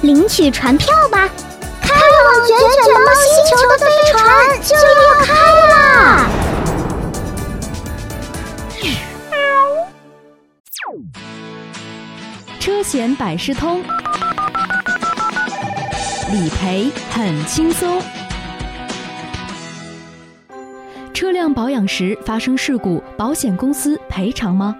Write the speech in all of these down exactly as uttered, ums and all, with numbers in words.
领取船票吧！开往卷卷猫星球的飞船就要开啦！ 车险百事通，理赔很轻松。车辆保养时发生事故，保险公司赔偿吗？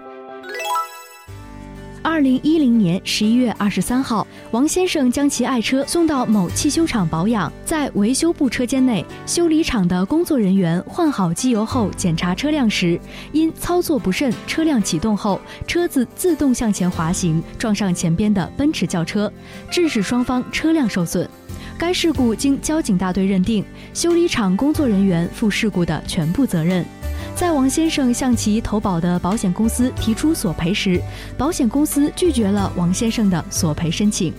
二零一零年十一月二十三号，王先生将其爱车送到某汽修厂保养，在维修部车间内，修理厂的工作人员换好机油后检查车辆时，因操作不慎，车辆启动后，车子自动向前滑行，撞上前边的奔驰轿车，致使双方车辆受损。该事故经交警大队认定，修理厂工作人员负事故的全部责任。在王先生向其投保的保险公司提出索赔时，保险公司拒绝了王先生的索赔申请。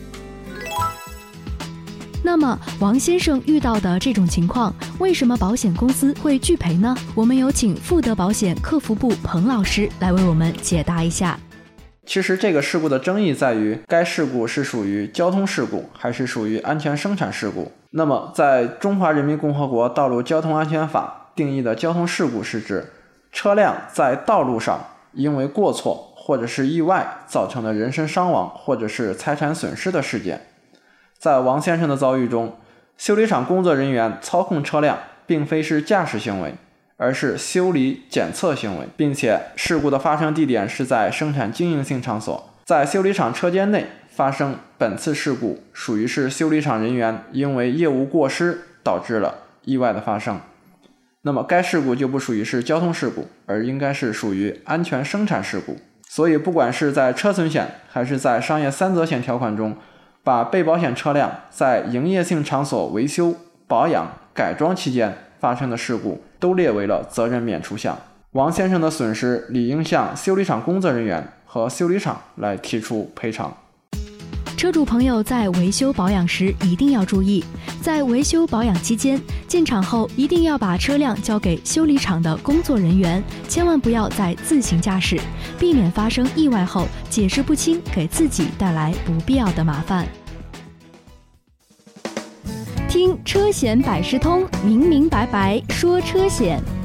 那么，王先生遇到的这种情况，为什么保险公司会拒赔呢？我们有请富德保险客服部彭老师来为我们解答一下。 其实这个事故的争议在于，该事故是属于交通事故还是属于安全生产事故。那么在中华人民共和国道路交通安全法定义的交通事故是指车辆在道路上因为过错或者是意外造成的人身伤亡或者是财产损失的事件。在王先生的遭遇中，修理厂工作人员操控车辆并非是驾驶行为，而是修理检测行为，并且事故的发生地点是在生产经营性场所。在修理厂车间内发生本次事故，属于是修理厂人员因为业务过失导致了意外的发生。那么该事故就不属于是交通事故，而应该是属于安全生产事故。所以不管是在车损险还是在商业三责险条款中，把被保险车辆在营业性场所维修、保养、改装期间发生的事故都列为了责任免除项。王先生的损失理应向修理厂工作人员和修理厂来提出赔偿。 车主朋友在维修保养时一定要注意，在维修保养期间，进厂后一定要把车辆交给修理厂的工作人员，千万不要再自行驾驶，避免发生意外后解释不清，给自己带来不必要的麻烦。听车险百事通，明明白白说车险。